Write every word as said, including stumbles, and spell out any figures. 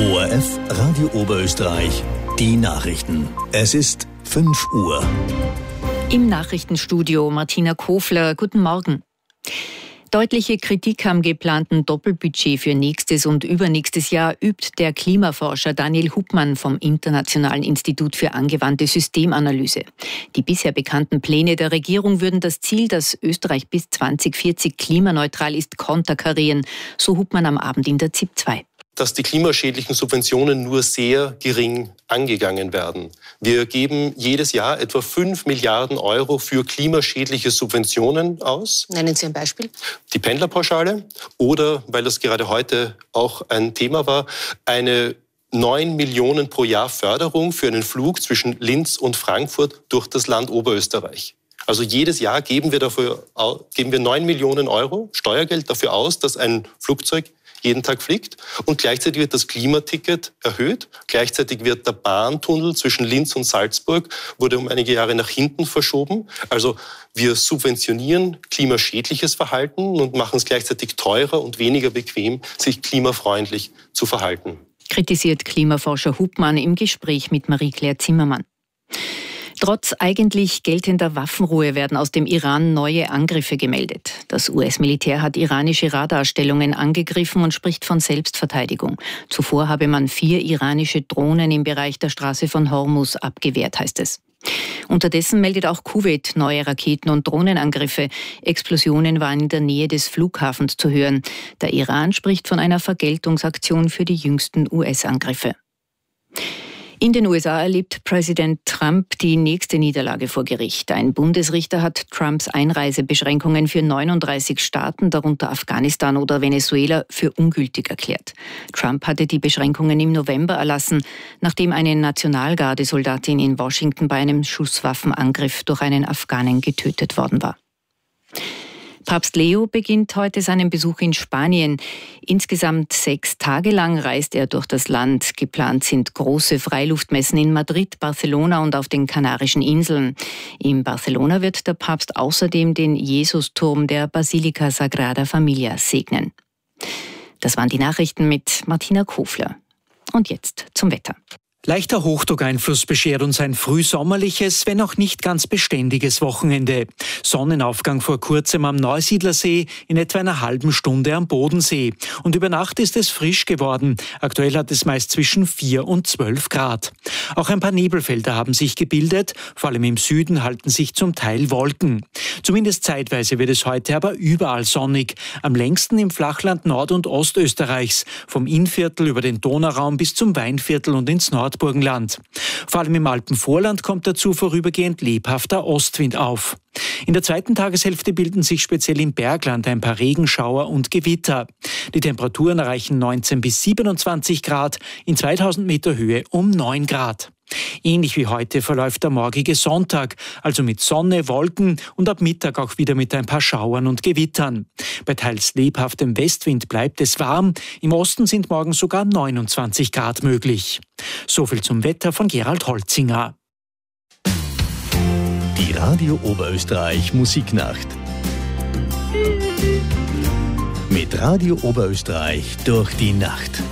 O R F Radio Oberösterreich, die Nachrichten. Es ist fünf Uhr. Im Nachrichtenstudio Martina Kofler, guten Morgen. Deutliche Kritik am geplanten Doppelbudget für nächstes und übernächstes Jahr übt der Klimaforscher Daniel Hupmann vom Internationalen Institut für angewandte Systemanalyse. Die bisher bekannten Pläne der Regierung würden das Ziel, dass Österreich bis zwanzig vierzig klimaneutral ist, konterkarieren, so Hupmann am Abend in der Z I P zwei. Dass die klimaschädlichen Subventionen nur sehr gering angegangen werden. Wir geben jedes Jahr etwa fünf Milliarden Euro für klimaschädliche Subventionen aus. Nennen Sie ein Beispiel. Die Pendlerpauschale oder, weil das gerade heute auch ein Thema war, eine neun Millionen pro Jahr Förderung für einen Flug zwischen Linz und Frankfurt durch das Land Oberösterreich. Also jedes Jahr geben wir dafür geben wir neun Millionen Euro Steuergeld dafür aus, dass ein Flugzeug jeden Tag fliegt. Und gleichzeitig wird das Klimaticket erhöht. Gleichzeitig wird der Bahntunnel zwischen Linz und Salzburg, wurde um einige Jahre nach hinten verschoben. Also wir subventionieren klimaschädliches Verhalten und machen es gleichzeitig teurer und weniger bequem, sich klimafreundlich zu verhalten. Kritisiert Klimaforscher Hupmann im Gespräch mit Marie-Claire Zimmermann. Trotz eigentlich geltender Waffenruhe werden aus dem Iran neue Angriffe gemeldet. Das U S-Militär hat iranische Radarstellungen angegriffen und spricht von Selbstverteidigung. Zuvor habe man vier iranische Drohnen im Bereich der Straße von Hormuz abgewehrt, heißt es. Unterdessen meldet auch Kuwait neue Raketen- und Drohnenangriffe. Explosionen waren in der Nähe des Flughafens zu hören. Der Iran spricht von einer Vergeltungsaktion für die jüngsten U S-Angriffe. In den U S A erlebt Präsident Trump die nächste Niederlage vor Gericht. Ein Bundesrichter hat Trumps Einreisebeschränkungen für neununddreißig Staaten, darunter Afghanistan oder Venezuela, für ungültig erklärt. Trump hatte die Beschränkungen im November erlassen, nachdem eine Nationalgardesoldatin in Washington bei einem Schusswaffenangriff durch einen Afghanen getötet worden war. Papst Leo beginnt heute seinen Besuch in Spanien. Insgesamt sechs Tage lang reist er durch das Land. Geplant sind große Freiluftmessen in Madrid, Barcelona und auf den Kanarischen Inseln. In Barcelona wird der Papst außerdem den Jesusturm der Basilica Sagrada Familia segnen. Das waren die Nachrichten mit Martina Kofler. Und jetzt zum Wetter. Leichter Hochdruckeinfluss beschert uns ein frühsommerliches, wenn auch nicht ganz beständiges Wochenende. Sonnenaufgang vor kurzem am Neusiedlersee, in etwa einer halben Stunde am Bodensee. Und über Nacht ist es frisch geworden. Aktuell hat es meist zwischen vier und zwölf Grad. Auch ein paar Nebelfelder haben sich gebildet. Vor allem im Süden halten sich zum Teil Wolken. Zumindest zeitweise wird es heute aber überall sonnig. Am längsten im Flachland Nord- und Ostösterreichs. Vom Innviertel über den Donauraum bis zum Weinviertel und ins Nord Nordburgenland. Vor allem im Alpenvorland kommt dazu vorübergehend lebhafter Ostwind auf. In der zweiten Tageshälfte bilden sich speziell im Bergland ein paar Regenschauer und Gewitter. Die Temperaturen erreichen neunzehn bis siebenundzwanzig Grad, in zweitausend Meter Höhe um neun Grad. Ähnlich wie heute verläuft der morgige Sonntag, also mit Sonne, Wolken und ab Mittag auch wieder mit ein paar Schauern und Gewittern. Bei teils lebhaftem Westwind bleibt es warm, im Osten sind morgen sogar neunundzwanzig Grad möglich. Soviel zum Wetter von Gerald Holzinger. Die Radio Oberösterreich Musiknacht. Mit Radio Oberösterreich durch die Nacht.